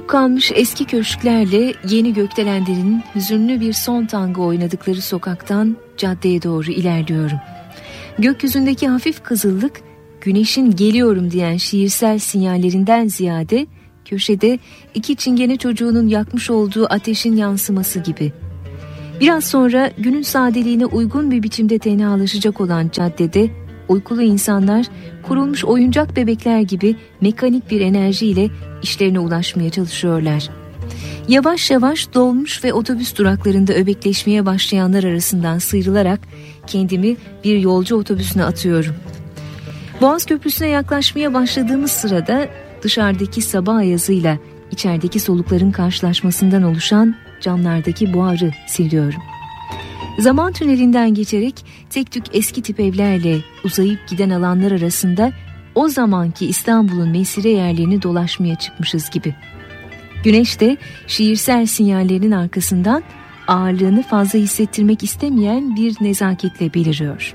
Küçücük kalmış eski köşklerle yeni gökdelenlerin hüzünlü bir son tango oynadıkları sokaktan caddeye doğru ilerliyorum. Gökyüzündeki hafif kızıllık, güneşin geliyorum diyen şiirsel sinyallerinden ziyade köşede iki çingene çocuğunun yakmış olduğu ateşin yansıması gibi. Biraz sonra günün sadeliğine uygun bir biçimde tenhalaşacak olan caddede uykulu insanlar kurulmuş oyuncak bebekler gibi mekanik bir enerjiyle işlerine ulaşmaya çalışıyorlar. Yavaş yavaş dolmuş ve otobüs duraklarında öbekleşmeye başlayanlar arasından sıyrılarak kendimi bir yolcu otobüsüne atıyorum. Boğaz Köprüsü'ne yaklaşmaya başladığımız sırada dışarıdaki sabah ayazıyla içerideki solukların karşılaşmasından oluşan camlardaki buharı siliyorum. Zaman tünelinden geçerek tek tük eski tip evlerle uzayıp giden alanlar arasında o zamanki İstanbul'un mesire yerlerini dolaşmaya çıkmışız gibi. Güneş de şiirsel sinyallerinin arkasından ağırlığını fazla hissettirmek istemeyen bir nezaketle beliriyor.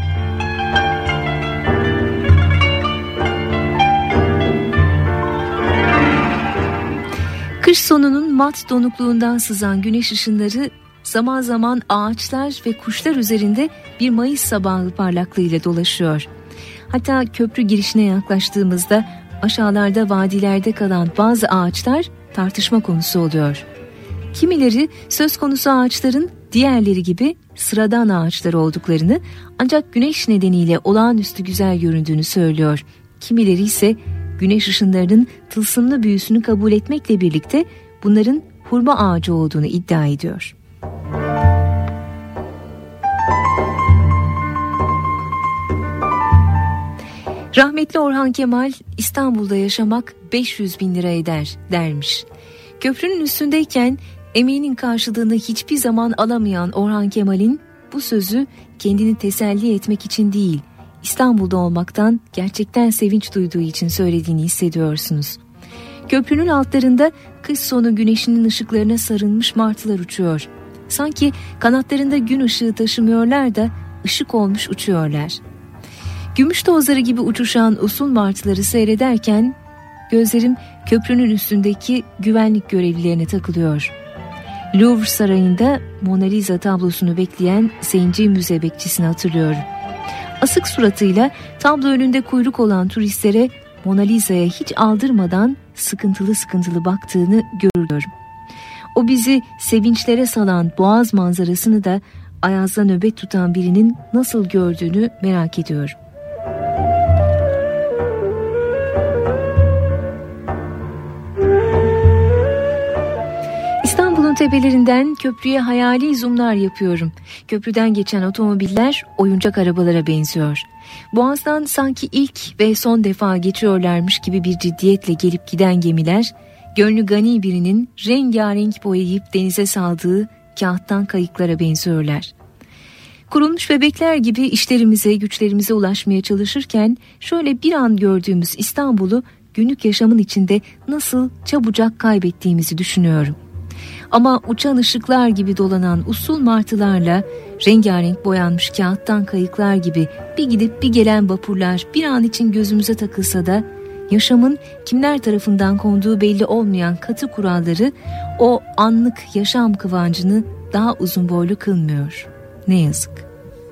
Kış sonunun mat donukluğundan sızan güneş ışınları zaman zaman ağaçlar ve kuşlar üzerinde bir Mayıs sabahı parlaklığıyla dolaşıyor. Hatta köprü girişine yaklaştığımızda aşağılarda vadilerde kalan bazı ağaçlar tartışma konusu oluyor. Kimileri söz konusu ağaçların diğerleri gibi sıradan ağaçlar olduklarını, ancak güneş nedeniyle olağanüstü güzel göründüğünü söylüyor. Kimileri ise güneş ışınlarının tılsımlı büyüsünü kabul etmekle birlikte bunların hurma ağacı olduğunu iddia ediyor. Rahmetli Orhan Kemal, İstanbul'da yaşamak 500 bin lira eder dermiş. Köprünün üstündeyken emeğinin karşılığını hiçbir zaman alamayan Orhan Kemal'in bu sözü kendini teselli etmek için değil, İstanbul'da olmaktan gerçekten sevinç duyduğu için söylediğini hissediyorsunuz. Köprünün altlarında kış sonu güneşinin ışıklarına sarılmış martılar uçuyor. Sanki kanatlarında gün ışığı taşımıyorlar da ışık olmuş uçuyorlar. Gümüş tozları gibi uçuşan usul martıları seyrederken gözlerim köprünün üstündeki güvenlik görevlilerine takılıyor. Louvre Sarayı'nda Mona Lisa tablosunu bekleyen zenci müze bekçisini hatırlıyorum. Asık suratıyla tablo önünde kuyruk olan turistlere Mona Lisa'ya hiç aldırmadan sıkıntılı sıkıntılı baktığını görüyorum. O bizi sevinçlere salan boğaz manzarasını da ayazda nöbet tutan birinin nasıl gördüğünü merak ediyorum. İstanbul'un tepelerinden köprüye hayali zoomlar yapıyorum. Köprüden geçen otomobiller oyuncak arabalara benziyor. Boğaz'dan sanki ilk ve son defa geçiyorlarmış gibi bir ciddiyetle gelip giden gemiler, gönlü gani birinin rengarenk boyayıp denize saldığı kağıttan kayıklara benziyorlar. Kurulmuş bebekler gibi işlerimize, güçlerimize ulaşmaya çalışırken şöyle bir an gördüğümüz İstanbul'u günlük yaşamın içinde nasıl çabucak kaybettiğimizi düşünüyorum. Ama uçan ışıklar gibi dolanan usul martılarla rengarenk boyanmış kağıttan kayıklar gibi bir gidip bir gelen vapurlar bir an için gözümüze takılsa da yaşamın kimler tarafından konduğu belli olmayan katı kuralları o anlık yaşam kıvancını daha uzun boylu kılmıyor. Ne yazık.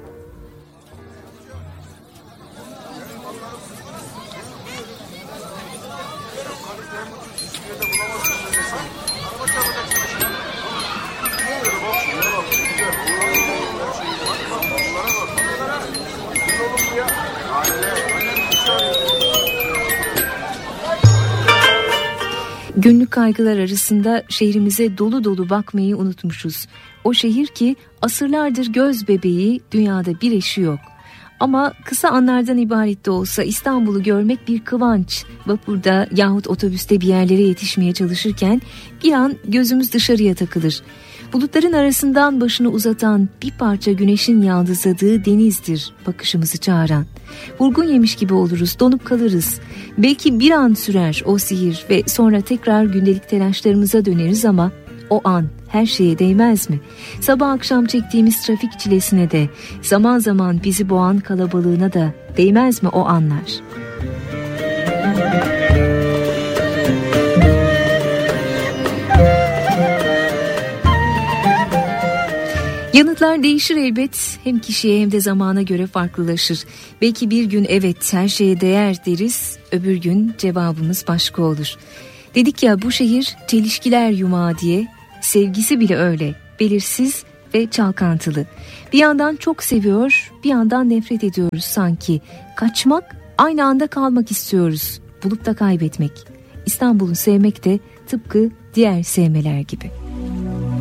Günlük kaygılar arasında şehrimize dolu dolu bakmayı unutmuşuz. O şehir ki asırlardır göz bebeği, dünyada bir eşi yok. Ama kısa anlardan ibaret de olsa İstanbul'u görmek bir kıvanç. Vapurda yahut otobüste bir yerlere yetişmeye çalışırken bir an gözümüz dışarıya takılır. Bulutların arasından başını uzatan bir parça güneşin yaldızladığı denizdir bakışımızı çağıran. Vurgun yemiş gibi oluruz, donup kalırız. Belki bir an sürer o sihir ve sonra tekrar gündelik telaşlarımıza döneriz ama o an her şeye değmez mi? Sabah akşam çektiğimiz trafik çilesine de, zaman zaman bizi boğan kalabalığına da değmez mi o anlar? Yanıtlar değişir elbet, hem kişiye hem de zamana göre farklılaşır. Belki bir gün evet her şeye değer deriz, öbür gün cevabımız başka olur. Dedik ya bu şehir çelişkiler yumağı diye, sevgisi bile öyle, belirsiz ve çalkantılı. Bir yandan çok seviyor, bir yandan nefret ediyoruz sanki. Kaçmak, aynı anda kalmak istiyoruz, bulup da kaybetmek. İstanbul'u sevmek de tıpkı diğer sevmeler gibi.